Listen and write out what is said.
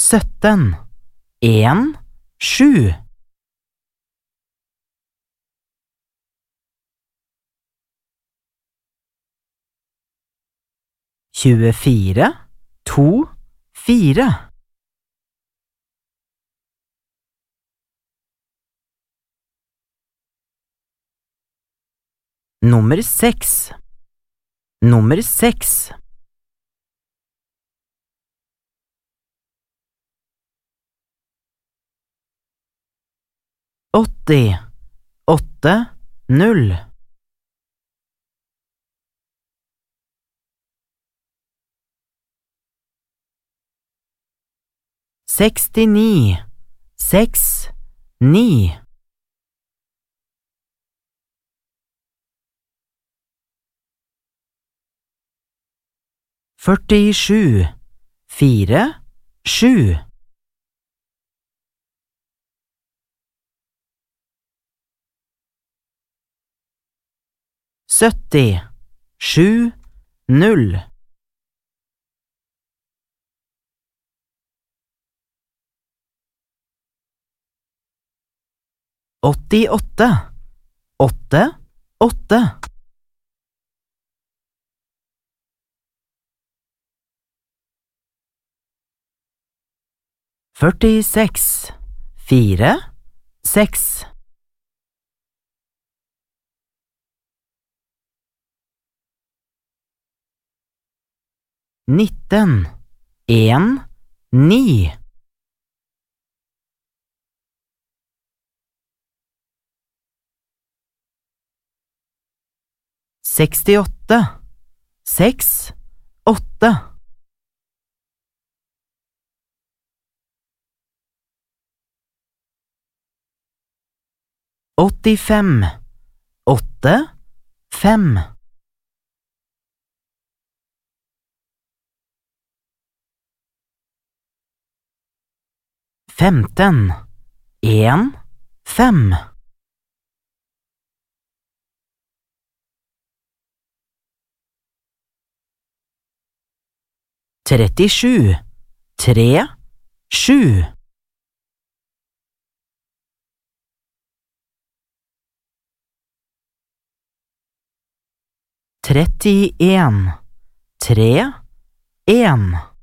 17, 1, 7. 24, 2, 4. 6, 6. 80, 8, 0. 69, 6, 9. 47, 4, 7. 70, 7, 0. 88, 8, 8. 46, 4, 6. 19, 1, 9. 68, 6, 8. 85, 8, 5. 15, 1, 5. 37, 3, 7. 31, 3, 1.